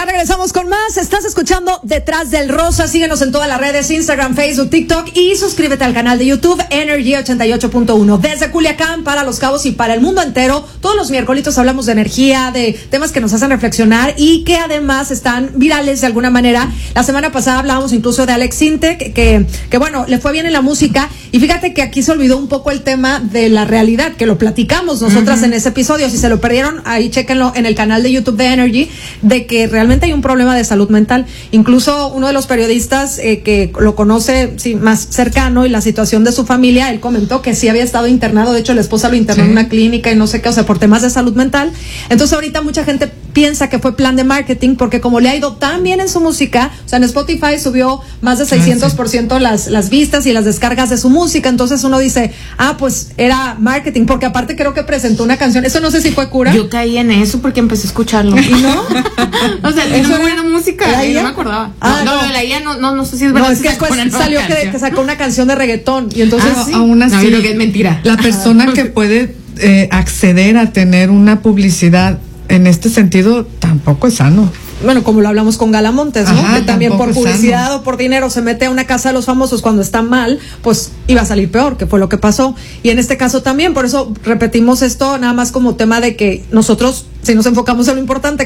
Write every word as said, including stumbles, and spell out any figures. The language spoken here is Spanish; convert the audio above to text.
Ya regresamos con más. Estás escuchando Detrás del Rosa. Síguenos en todas las redes, Instagram, Facebook, TikTok, y suscríbete al canal de YouTube Energy ochenta y ocho punto uno. Desde Culiacán para Los Cabos y para el mundo entero, todos los miércoles hablamos de energía, de temas que nos hacen reflexionar y que además están virales de alguna manera. La semana pasada hablábamos incluso de Alex Intec, que, que, que bueno, le fue bien en la música, y fíjate que aquí se olvidó un poco el tema de la realidad, que lo platicamos nosotras uh-huh. en ese episodio. Si se lo perdieron, ahí chéquenlo en el canal de YouTube de Energy, de que realmente hay un problema de salud mental. Incluso uno de los periodistas eh, que lo conoce sí, más cercano y la situación de su familia, él comentó que sí había estado internado. De hecho, la esposa lo internó sí. en una clínica y no sé qué, o sea, por temas de salud mental. Entonces ahorita mucha gente piensa que fue plan de marketing, porque como le ha ido tan bien en su música, o sea, en Spotify subió más de seiscientos por ciento las, las vistas y las descargas de su música. Entonces uno dice, ah, pues era marketing, porque aparte creo que presentó una canción. Eso no sé si fue cura. Yo caí en eso porque empecé a escucharlo. ¿Y no? O sea, es muy buena música. Y no me acordaba. Ah, no, no, no, la I A no, no, no sé si es verdad. No, es que después salió que, que sacó una canción de reggaetón y entonces ah, sí. aún así, no, yo creo que es mentira. La persona Ajá. que puede eh, acceder a tener una publicidad en este sentido tampoco es sano. Bueno, como lo hablamos con Galamontes, ¿no? Ajá, que también por publicidad sano. o por dinero se mete a una casa de los famosos cuando está mal, pues iba a salir peor, que fue lo que pasó. Y en este caso también, por eso repetimos esto nada más como tema de que nosotros, si nos enfocamos en lo importante,